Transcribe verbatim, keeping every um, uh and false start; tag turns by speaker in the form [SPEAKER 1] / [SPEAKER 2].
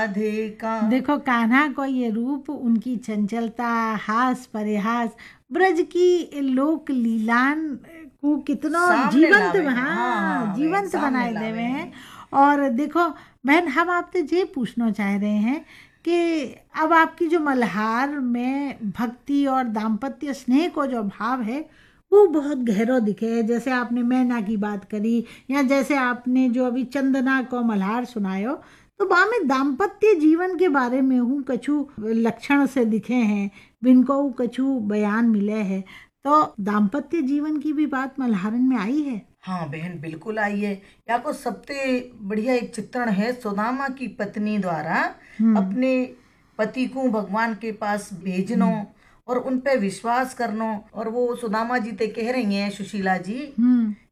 [SPEAKER 1] राधे का।
[SPEAKER 2] देखो कान्हा को ये रूप, उनकी चंचलता, हास परिहास, ब्रज की लोक लीलान को कितना
[SPEAKER 1] सामने
[SPEAKER 2] जीवंत,
[SPEAKER 1] लावे हैं।
[SPEAKER 2] हाँ
[SPEAKER 1] हाँ हाँ बहन,
[SPEAKER 2] जीवंत
[SPEAKER 1] सामने
[SPEAKER 2] बनाए
[SPEAKER 1] लावे
[SPEAKER 2] देवे हैं।
[SPEAKER 1] हैं।
[SPEAKER 2] और देखो बहन, हम आपसे ये पूछना चाह रहे हैं कि अब आपकी जो मल्हार में भक्ति और दाम्पत्य स्नेह को जो भाव है वो बहुत गहरो दिखे है। जैसे आपने मैना की बात करी, या जैसे आपने जो अभी चंदना को मल्हार सुनायो, तो बा में दाम्पत्य जीवन के बारे में हूँ कछु लक्षण से दिखे हैं, बिनको कछु बयान मिले हैं। तो दाम्पत्य जीवन की भी बात मल्हारन में आई है।
[SPEAKER 1] हाँ बहन, बिल्कुल आई है। या को सबसे बढ़िया एक चित्रण है सुदामा की पत्नी द्वारा
[SPEAKER 2] हम्म
[SPEAKER 1] अपने पति को भगवान के पास भेजनो
[SPEAKER 2] हम्म
[SPEAKER 1] और उन पे विश्वास करनो। और वो सुदामा जी ते कह रही हैं, सुशीला जी,
[SPEAKER 2] हम्म